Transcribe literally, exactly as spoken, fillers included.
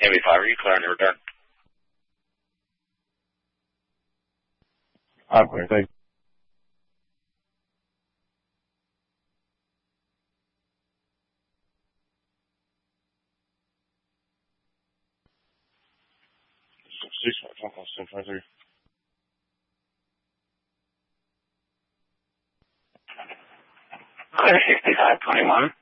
M B five, are you clear on your return? I'm clear, thank you. Six, five, one, seven, five, three. Clear sixty-five twenty-one.